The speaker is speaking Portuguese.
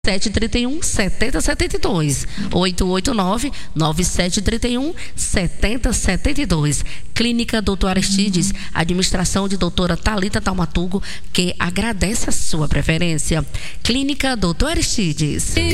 9731 7072 889 9731 7072. Clínica Dr. Aristides, administração de doutora Thalita Taumaturgo, que agradece a sua preferência. Clínica Dr. Aristides.